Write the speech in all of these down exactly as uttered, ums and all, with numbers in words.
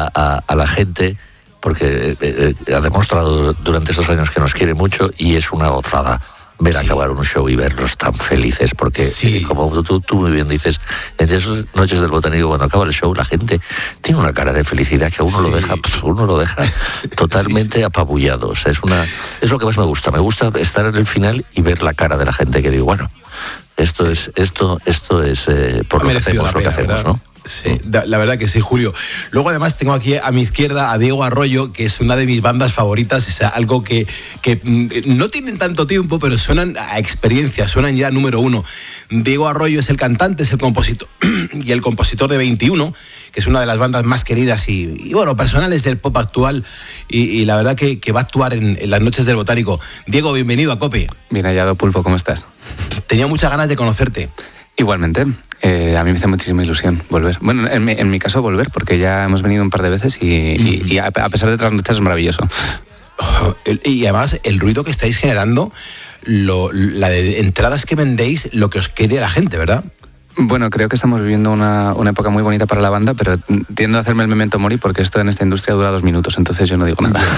a, a, a la gente, porque eh, eh, ha demostrado durante estos años que nos quiere mucho y es una gozada ver sí. acabar un show y verlos tan felices, porque sí. eh, como tú, tú muy bien dices, en esas noches del Botánico, cuando acaba el show, la gente tiene una cara de felicidad que a uno sí. lo deja, uno lo deja totalmente sí, sí. apabullado. O sea, es una, es lo que más me gusta. Me gusta estar en el final y ver la cara de la gente que digo, bueno, esto sí. es, esto, esto es eh, por lo que hacemos, lo que hacemos, ¿verdad? ¿No? Sí, la verdad que sí, Julio. Luego además tengo aquí a mi izquierda a Diego Arroyo, que es una de mis bandas favoritas, es algo que, que no tienen tanto tiempo, pero suenan a experiencia, suenan ya número uno. Diego Arroyo es el cantante, es el compositor y el compositor de veintiuno, que es una de las bandas más queridas y, y bueno, personales del pop actual, y, y la verdad que, que va a actuar en, en las noches del Botánico. Diego, bienvenido a COPE. Bien hallado, Pulpo, ¿cómo estás? Tenía muchas ganas de conocerte. Igualmente, eh, a mí me hace muchísima ilusión volver. Bueno, en mi, en mi caso volver, porque ya hemos venido un par de veces y, y, y a pesar de trasnochar es maravilloso. Oh, y además el ruido que estáis generando, lo, la de entradas que vendéis, lo que os quede a la gente, ¿verdad? Bueno, creo que estamos viviendo una, una época muy bonita para la banda, pero tiendo a hacerme el memento mori porque esto en esta industria dura dos minutos, entonces yo no digo nada.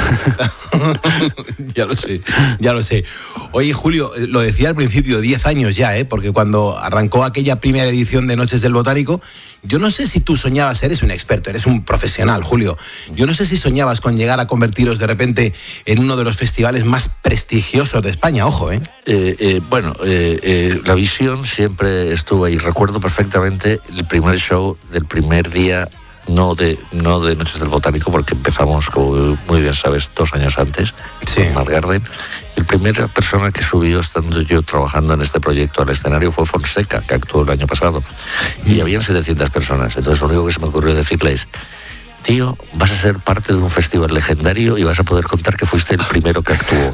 Ya lo sé, ya lo sé. Oye, Julio, lo decía al principio, diez años ya, ¿eh? Porque cuando arrancó aquella primera edición de Noches del Botánico, yo no sé si tú soñabas, eres un experto, eres un profesional, Julio, yo no sé si soñabas con llegar a convertiros de repente en uno de los festivales más prestigiosos de España, ojo, ¿eh? eh, eh bueno, eh, eh, la visión siempre estuvo ahí. Recuerdo perfectamente el primer show del primer día, no de no de Noches del Botánico, porque empezamos, como muy bien sabes, dos años antes, sí. con Mad Garden. La primera persona que subió, estando yo trabajando en este proyecto, al escenario fue Fonseca, que actuó el año pasado, y mm. habían setecientas personas. Entonces lo único que se me ocurrió decirle es: tío, vas a ser parte de un festival legendario y vas a poder contar que fuiste el primero que actuó.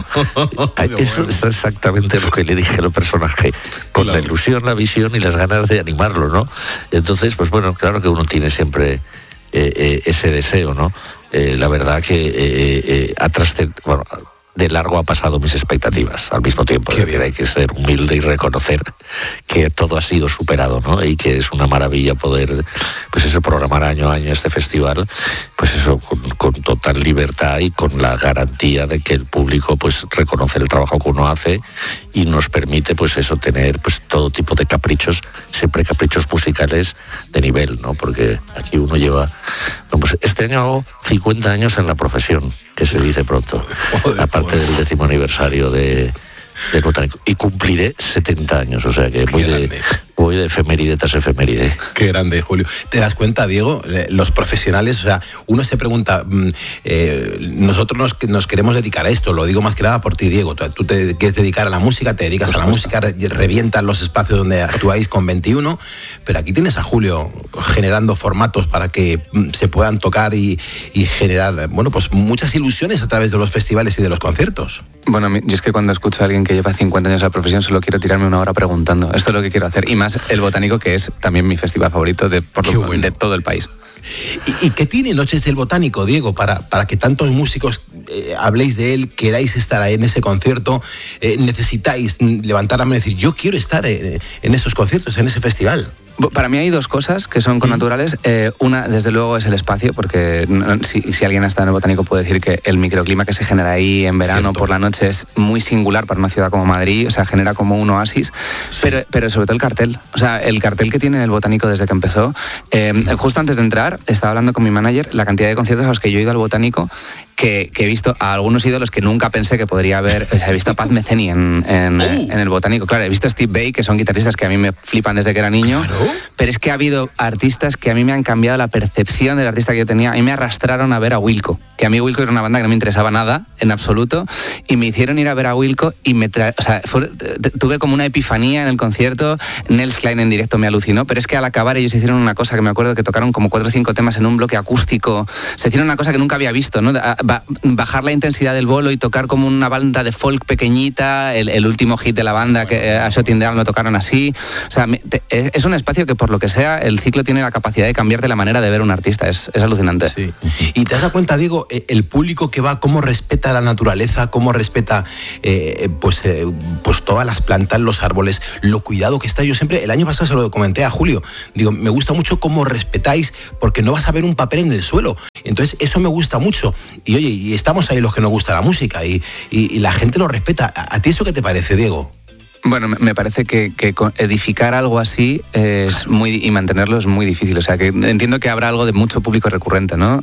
Eso bueno. es exactamente lo que le dije al personaje, con claro. la ilusión, la visión y las ganas de animarlo, ¿no? Entonces, pues bueno, claro que uno tiene siempre eh, eh, ese deseo, ¿no? Eh, la verdad que eh, eh, ha trascendido, bueno, de largo ha pasado mis expectativas al mismo tiempo. Es decir, hay que ser humilde y reconocer que todo ha sido superado, ¿no? Y que es una maravilla poder, pues eso, programar año a año este festival, pues eso, con, con total libertad y con la garantía de que el público pues reconoce el trabajo que uno hace y nos permite, pues eso, tener pues todo tipo de caprichos, siempre caprichos musicales de nivel, ¿no? Porque aquí uno lleva, pues este año hago cincuenta años en la profesión, que se dice pronto, Joder, aparte bueno. del décimo aniversario de, del Botánico, y cumpliré setenta años, o sea que voy de, voy de efeméride tras efeméride. Qué grande, Julio. ¿Te das cuenta, Diego? Los profesionales, o sea, uno se pregunta, eh, nosotros nos, nos queremos dedicar a esto, lo digo más que nada por ti, Diego, tú, tú te quieres dedicar a la música, te dedicas a la música, revientas los espacios donde actuáis con veintiuno, pero aquí tienes a Julio generando formatos para que se puedan tocar y, y generar, bueno, pues muchas ilusiones a través de los festivales y de los conciertos. Bueno, yo es que cuando escucho a alguien que lleva cincuenta años en la profesión solo quiero tirarme una hora preguntando. Esto es lo que quiero hacer. Y más el Botánico, que es también mi festival favorito de, por lo, bueno. de todo el país. ¿Y, y qué tiene Noches del Botánico, Diego, para, para que tantos músicos eh, habléis de él, queráis estar ahí en ese concierto, eh, necesitáis levantar la mano y decir, yo quiero estar eh, en esos conciertos, en ese festival? Para mí hay dos cosas que son connaturales. Eh, una, desde luego, es el espacio, porque no, si, si alguien ha estado en el Botánico puede decir que el microclima que se genera ahí en verano, Cierto. por la noche, es muy singular para una ciudad como Madrid, o sea, genera como un oasis, sí. pero, pero sobre todo el cartel. O sea, el cartel que tiene el Botánico desde que empezó. Eh, justo antes de entrar, estaba hablando con mi manager la cantidad de conciertos a los que yo he ido al Botánico, que, que he visto a algunos ídolos que nunca pensé que podría haber. O sea, he visto a Pat Metheny en, en, uh. en el Botánico. Claro, he visto a Steve Vai, que son guitarristas que a mí me flipan desde que era niño. Claro. Pero es que ha habido artistas que a mí me han cambiado la percepción del artista que yo tenía. A mí me arrastraron a ver a Wilco, que a mí Wilco era una banda que no me interesaba nada, en absoluto, y me hicieron ir a ver a Wilco y me tra... o sea, fue... tuve como una epifanía en el concierto. Nels Klein en directo me alucinó, pero es que al acabar ellos hicieron una cosa que me acuerdo que tocaron como cuatro o cinco temas en un bloque acústico. Se hicieron una cosa que nunca había visto, ¿no? Bajar la intensidad del bolo y tocar como una banda de folk pequeñita. El, el último hit de la banda, que a Shutting Down, lo tocaron así. O sea, es un espacio espacio que, por lo que sea, el ciclo tiene la capacidad de cambiarte la manera de ver un artista. Es, es alucinante. Sí. Y te has dado cuenta, Diego, el público que va, cómo respeta la naturaleza, cómo respeta eh, pues, eh, pues todas las plantas, los árboles, lo cuidado que está. Yo siempre, el año pasado se lo comenté a Julio, digo, me gusta mucho cómo respetáis, porque no vas a ver un papel en el suelo. Entonces, eso me gusta mucho. Y oye, y estamos ahí los que nos gusta la música, y, y, y la gente lo respeta. ¿A, a ti eso qué te parece, Diego? Bueno, me parece que, que edificar algo así es muy, y mantenerlo es muy difícil. O sea, que entiendo que habrá algo de mucho público recurrente, ¿no?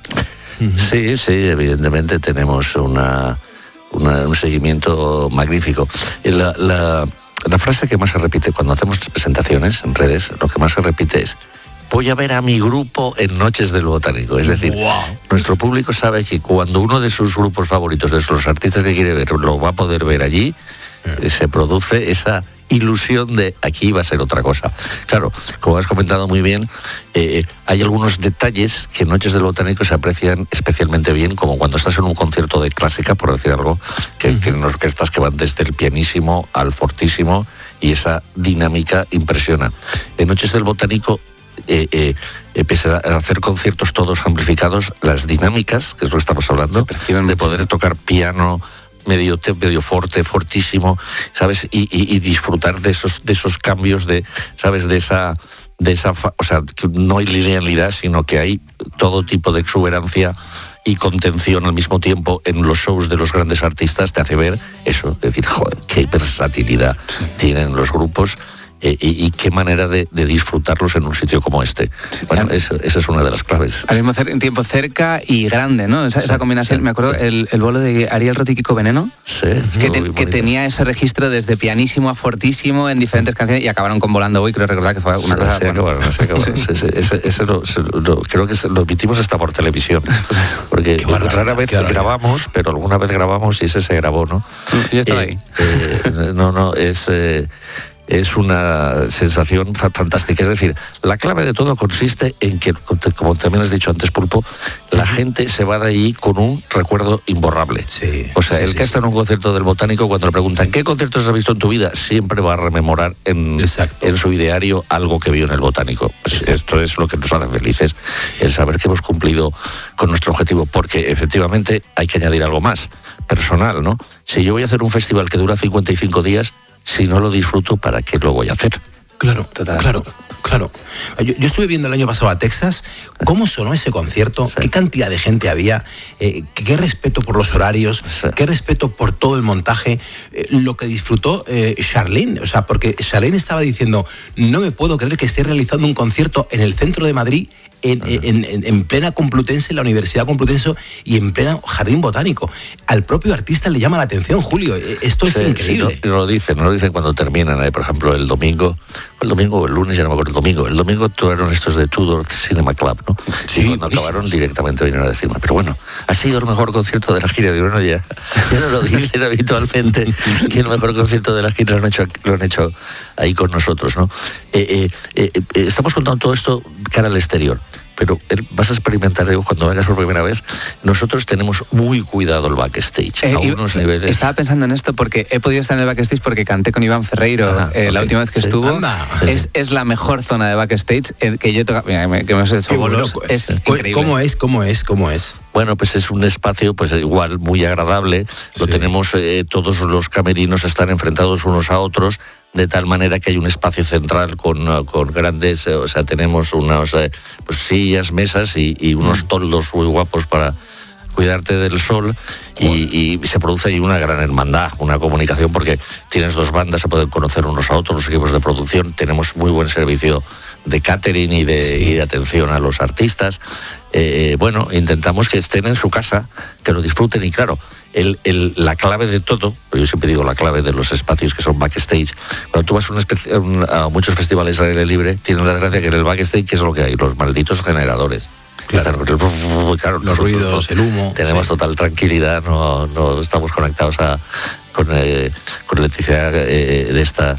Sí, sí, evidentemente tenemos una, una, un seguimiento magnífico. La, la, la frase que más se repite cuando hacemos presentaciones en redes, lo que más se repite es: voy a ver a mi grupo en Noches del Botánico. Es decir, wow. Nuestro público sabe que cuando uno de sus grupos favoritos, de los artistas que quiere ver, lo va a poder ver allí, eh, se produce esa ilusión de aquí va a ser otra cosa. Claro, como has comentado muy bien, eh, hay algunos detalles que en Noches del Botánico se aprecian especialmente bien, como cuando estás en un concierto de clásica, por decir algo, que, uh-huh. que en orquestas que van desde el pianísimo al fortísimo, y esa dinámica impresiona. En Noches del Botánico, Eh, eh, eh, pese a hacer conciertos todos amplificados, las dinámicas, que es lo que estamos hablando, de poder tocar piano medio, medio forte, fortísimo, ¿sabes? Y, y, y disfrutar de esos, de esos cambios, de, ¿sabes? De esa, de esa, o sea, que no hay linealidad, sino que hay todo tipo de exuberancia y contención al mismo tiempo en los shows de los grandes artistas. Te hace ver eso, es decir, joder, qué versatilidad sí. tienen los grupos. Eh, y, y qué manera de, de disfrutarlos en un sitio como este. Sí, bueno, eso, esa es una de las claves. Al mismo tiempo cerca y grande, ¿no? Esa, sí, esa combinación, sí, me acuerdo, sí. el, el bolo de Ariel Roth y Kiko Veneno, sí, que, te, que tenía ese registro desde pianísimo a fortísimo en diferentes canciones, y acabaron con Volando Hoy, creo recordar que fue una sí, cosa... Sí, bueno. acabaron, sí, acabaron. Sí. Ese, ese, ese lo, lo, creo que lo emitimos hasta por televisión, porque rara vez grabamos, pero alguna vez grabamos y ese se grabó, ¿no? Yo estaba eh, ahí. Eh, no, no, es... Eh, Es una sensación fantástica. Es decir, la clave de todo consiste en que, como también has dicho antes, Pulpo, la uh-huh. gente se va de ahí con un recuerdo imborrable. Sí, o sea, sí, el sí, que sí. está en un concierto del Botánico, cuando le preguntan ¿qué conciertos has visto en tu vida?, siempre va a rememorar en, en su ideario algo que vio en el Botánico. Pues esto es lo que nos hace felices, el saber que hemos cumplido con nuestro objetivo, porque efectivamente hay que añadir algo más, personal, ¿no? Si yo voy a hacer un festival que dura cincuenta y cinco días, si no lo disfruto, ¿para qué lo voy a hacer? Claro, Total. claro, claro. Yo, yo estuve viendo el año pasado a Texas, cómo sonó ese concierto, sí. qué cantidad de gente había, eh, qué respeto por los horarios, sí. qué respeto por todo el montaje, eh, lo que disfrutó eh, Charlene, o sea, porque Charlene estaba diciendo, no me puedo creer que esté realizando un concierto en el centro de Madrid, En, en, en, en plena Complutense, la Universidad Complutense, y en pleno Jardín Botánico. Al propio artista le llama la atención, Julio. Esto es sí, increíble. Sí, no, no lo dicen, no lo dicen cuando terminan. ¿eh? Por ejemplo, el domingo, el domingo o el lunes, ya no me acuerdo, el domingo. El domingo tuvieron estos de Tudor Cinema Club, ¿no? Sí, y cuando acabaron directamente vinieron a decirme, pero bueno, ha sido el mejor concierto de la gira. Digo, no, ya, ya no lo dicen habitualmente, que el mejor concierto de la gira lo han hecho, lo han hecho ahí con nosotros, ¿no? Eh, eh, eh, estamos contando todo esto cara al exterior. Pero vas a experimentar, digo, cuando vengas por primera vez, nosotros tenemos muy cuidado el backstage, eh, a unos niveles... Estaba pensando en esto porque he podido estar en el backstage porque canté con Iván Ferreiro ah, eh, okay. la última vez que sí. estuvo. Es, es la mejor zona de backstage que yo he tocado, mira, que me has hecho bolos, bueno, es increíble. ¿Cómo es? ¿Cómo es? ¿Cómo es? Bueno, pues es un espacio pues igual muy agradable, lo sí. tenemos, eh, todos los camerinos están enfrentados unos a otros, de tal manera que hay un espacio central con, con grandes, eh, o sea, tenemos unas eh, pues, sillas, mesas y, y unos toldos muy guapos para cuidarte del sol y, y se produce ahí una gran hermandad, una comunicación, porque tienes dos bandas, se pueden conocer unos a otros, los equipos de producción, tenemos muy buen servicio de catering y de, sí. y de atención a los artistas. Eh, bueno, intentamos que estén en su casa, que lo disfruten y claro, el, el, la clave de todo, yo siempre digo la clave de los espacios que son backstage, cuando tú vas a, una especie, a muchos festivales al aire libre, tienen la gracia que en el backstage, ¿qué es lo que hay? Los malditos generadores. Claro. Están, claro, los ruidos, el humo. Tenemos total tranquilidad, no, no estamos conectados a, con, eh, con electricidad eh, de esta...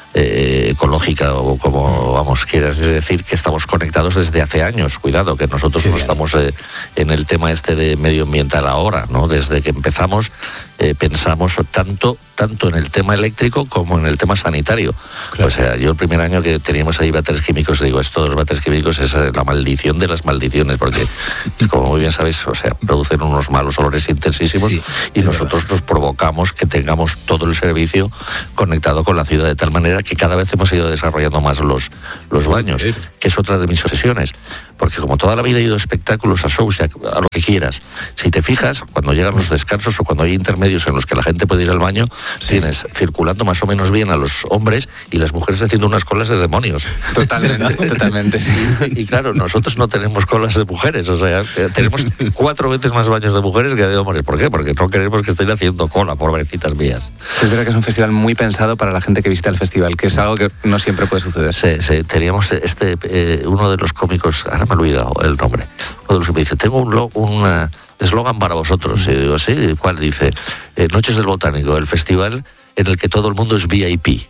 Eh, ecológica o como vamos quieras decir, que estamos conectados desde hace años. Cuidado, que nosotros sí, no bien. estamos eh, en el tema este de medioambiental ahora, ¿no? Desde que empezamos eh, pensamos tanto, tanto en el tema eléctrico como en el tema sanitario. Claro. O sea, yo el primer año que teníamos ahí baterías químicos, digo, esto de los baterías químicos es la maldición de las maldiciones, porque como muy bien sabéis, o sea, producen unos malos olores intensísimos, sí, y nosotros verdad. nos provocamos que tengamos todo el servicio conectado con la ciudad, de tal manera que cada vez hemos ido desarrollando más los, los baños, que es otra de mis obsesiones, porque como toda la vida he ido a espectáculos, a shows, a lo que quieras, si te fijas, cuando llegan los descansos o cuando hay intermedios en los que la gente puede ir al baño, sí. tienes circulando más o menos bien a los hombres y las mujeres haciendo unas colas de demonios. Totalmente, totalmente, sí. Y, y claro, nosotros no tenemos colas de mujeres, o sea, tenemos cuatro veces más baños de mujeres que de hombres. ¿Por qué? Porque no queremos que estén haciendo cola, pobrecitas mías. Es verdad que es un festival muy pensado para la gente que visita el festival, que es algo que no siempre puede suceder. Sí, sí, teníamos este, eh, uno de los cómicos, ahora me he olvidado el nombre, uno de los que me dice, tengo un un eslogan para vosotros. Y digo, sí, ¿cuál? Dice, eh, Noches del Botánico, el festival en el que todo el mundo es V I P.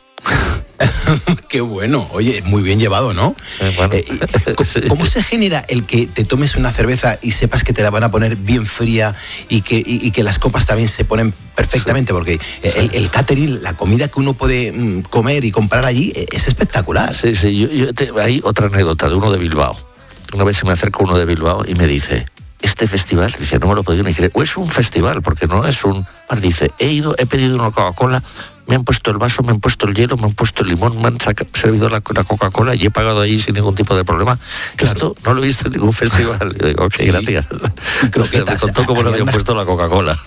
Qué bueno, oye, muy bien llevado, ¿no? Eh, bueno. eh, sí. ¿Cómo se genera el que te tomes una cerveza y sepas que te la van a poner bien fría y que, y, y que las copas también se ponen perfectamente? Sí. Porque el, el catering, la comida que uno puede mm, comer y comprar allí es espectacular. Sí, sí, yo, yo te, hay otra anécdota de uno de Bilbao. Una vez se me acerca uno de Bilbao y me dice, este festival, dice, no me lo he podido ni creer, o es un festival, porque no es un... Dice, he ido, he pedido una Coca-Cola, me han puesto el vaso, me han puesto el hielo, me han puesto el limón, me han saca, servido la, la Coca-Cola y he pagado ahí sin ningún tipo de problema. Claro. Esto no lo he visto en ningún festival. Y digo, ok, sí. gracias. Croquetas. Me contó cómo le habían puesto la Coca-Cola.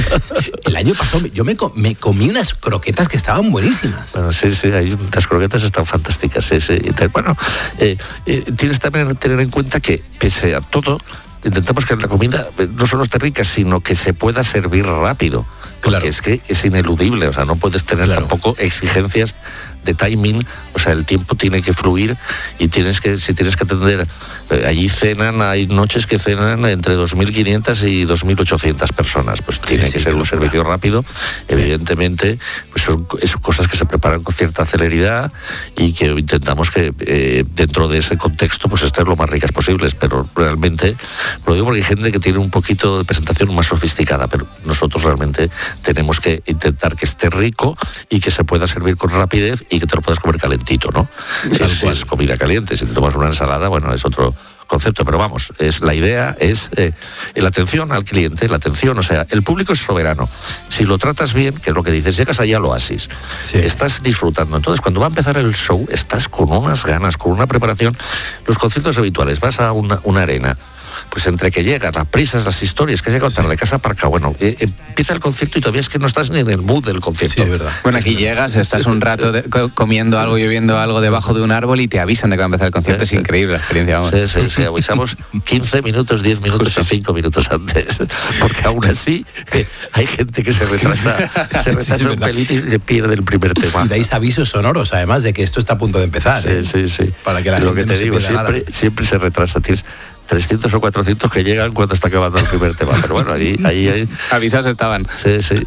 El año pasado yo me, me comí unas croquetas que estaban buenísimas. Bueno, sí, sí, hay, las croquetas están fantásticas. Sí, sí. Bueno, eh, eh, tienes también que tener en cuenta que, pese a todo, intentamos que la comida no solo esté rica, sino que se pueda servir rápido. Porque claro. es que es ineludible, o sea, no puedes tener claro. tampoco exigencias de timing, o sea, el tiempo tiene que fluir y tienes que, si tienes que atender, eh, allí cenan, hay noches que cenan entre dos mil quinientas y dos mil ochocientas personas, pues tiene sí, que sí, ser un servicio rápido, evidentemente, pues son, son cosas que se preparan con cierta celeridad y que intentamos que eh, dentro de ese contexto pues estén lo más ricas posibles, pero realmente, lo digo porque hay gente que tiene un poquito de presentación más sofisticada, pero nosotros realmente tenemos que intentar que esté rico y que se pueda servir con rapidez y que te lo puedas comer calentito, ¿no? Si es, es comida caliente, si te tomas una ensalada, bueno, es otro concepto, pero vamos, es la idea es eh, la atención al cliente, la atención, o sea, el público es soberano. Si lo tratas bien, que es lo que dices, llegas allá al oasis, sí. estás disfrutando. Entonces, cuando va a empezar el show, estás con unas ganas, con una preparación. Los conciertos habituales, vas a una, una arena, pues entre que llegan las prisas, las historias, que llega a contar sí. de casa parca, bueno, eh, empieza el concierto y todavía es que no estás ni en el mood del concierto. Sí, es verdad. Bueno, aquí llegas, estás un rato de, comiendo algo y bebiendo algo debajo de un árbol y te avisan de que va a empezar el concierto. Sí, es increíble la experiencia, vamos. Sí, sí, sí, avisamos quince minutos, diez minutos y cinco minutos antes, porque aún así eh, hay gente que se retrasa, se retrasa sí, un pelín y se pierde el primer tema. Y dais avisos sonoros, además, de que esto está a punto de empezar. Sí, ¿eh? sí, sí. Para que la Lo gente que te no digo, se pierda siempre, nada. siempre se retrasa, tienes trescientos o cuatrocientos que llegan cuando está acabando el primer tema, pero bueno, ahí... ahí, ahí... Avisados estaban. Sí, sí.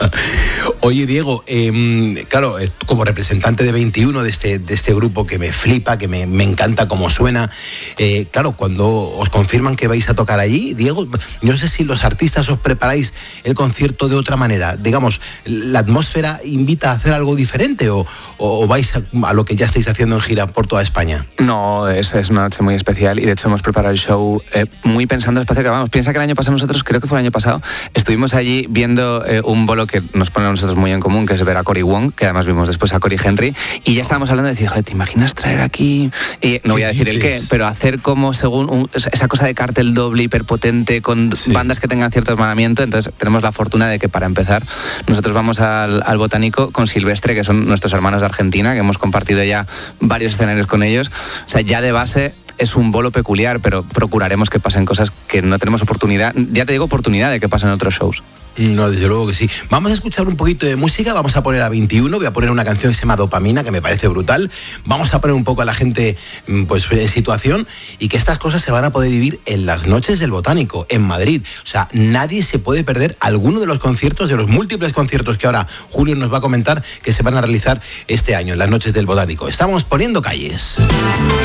Oye, Diego, eh, claro, como representante de veintiuno de este, de este grupo que me flipa, que me, me encanta cómo suena, eh, claro, cuando os confirman que vais a tocar allí, Diego, yo no sé si los artistas os preparáis el concierto de otra manera, digamos, ¿la atmósfera invita a hacer algo diferente o, o vais a, a lo que ya estáis haciendo en gira por toda España? No, es, es una noche muy especial y de hecho hemos preparado el show eh, muy pensando en el espacio que vamos. Piensa que el año pasado nosotros, creo que fue el año pasado, estuvimos allí viendo eh, un bolo que nos pone a nosotros muy en común, que es ver a Cory Wong, que además vimos después a Cory Henry, y ya estábamos hablando de decir, joder, ¿te imaginas traer aquí? Y no voy a decir el qué, pero hacer como según un, esa cosa de cartel doble, hiperpotente, con sí. bandas que tengan cierto hermanamiento. Entonces tenemos la fortuna de que para empezar nosotros vamos al, al Botánico con Silvestre, que son nuestros hermanos de Argentina, que hemos compartido ya varios escenarios con ellos. O sea, ya de base es un bolo peculiar, pero procuraremos que pasen cosas que no tenemos oportunidad, ya te digo, oportunidad de que pasen en otros shows. No, desde luego que sí. Vamos a escuchar un poquito de música, vamos a poner a veintiuno, voy a poner una canción que se llama Dopamina, que me parece brutal. Vamos a poner un poco a la gente pues en situación y que estas cosas se van a poder vivir en las Noches del Botánico, en Madrid. O sea, nadie se puede perder alguno de los conciertos, de los múltiples conciertos que ahora Julio nos va a comentar que se van a realizar este año en las Noches del Botánico. Estamos poniendo calles.